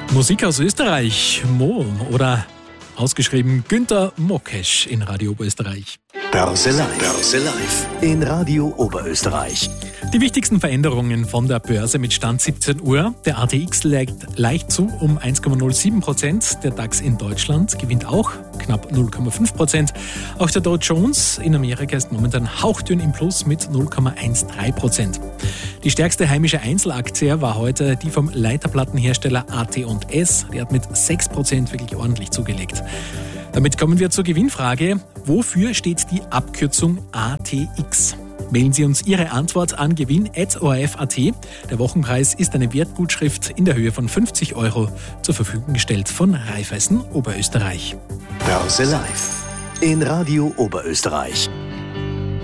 Musik aus Österreich, Mo oder ausgeschrieben Günter Mokesch in Radio Oberösterreich. Börse Live in Radio Oberösterreich. Die wichtigsten Veränderungen von der Börse mit Stand 17 Uhr. Der ATX legt leicht zu um 1,07%. Der DAX in Deutschland gewinnt auch knapp 0,5%. Auch der Dow Jones in Amerika ist momentan hauchdünn im Plus mit 0,13%. Die stärkste heimische Einzelaktie war heute die vom Leiterplattenhersteller AT&S. Die hat mit 6% wirklich ordentlich zugelegt. Damit kommen wir zur Gewinnfrage. Wofür steht die Abkürzung ATX? Mailen Sie uns Ihre Antwort an gewinn@orf.at. Der Wochenpreis ist eine Wertgutschrift in der Höhe von 50 € zur Verfügung gestellt von Raiffeisen Oberösterreich. Börse Live in Radio Oberösterreich.